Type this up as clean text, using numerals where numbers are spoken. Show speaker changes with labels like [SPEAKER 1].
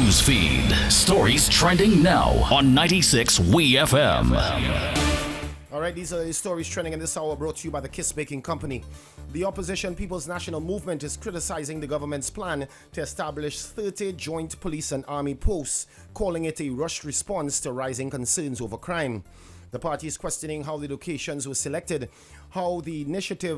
[SPEAKER 1] news feed. Stories trending now on 96 WeFM.
[SPEAKER 2] All right, these are the stories trending in this hour brought to you by the Kiss Baking Company. The opposition People's National Movement is criticizing the government's plan to establish 30 joint police and army posts, calling it a rushed response to rising concerns over crime. The party is questioning how the locations were selected, how the initiative